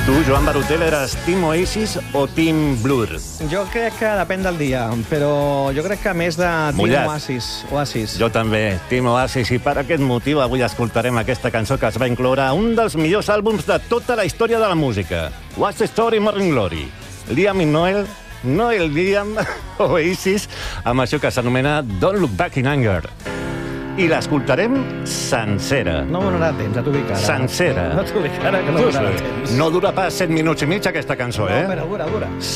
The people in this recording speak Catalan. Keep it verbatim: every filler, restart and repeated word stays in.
Tu, Joan Barutel, eres Team Oasis o Team Blur? Jo crec que depèn del dia, però jo crec que més de Team Mullat. Oasis. Oasis. Jo també, Team Oasis, i per aquest motiu avui escoltarem aquesta cançó que es va incloure a un dels millors àlbums de tota la història de la música. What's the Story, Morning Glory. Liam i Noel, Noel Liam, Oasis, amb això que s'anomena Don't Look Back in Anger. I l'escoltarem sencera. No m'ho donarà temps, a t'ho dic ara. Sencera. No t'ho dic ara, que no m'ho donarà temps. No dura pas set minuts i mig aquesta cançó, eh? No, espera, dura, dura.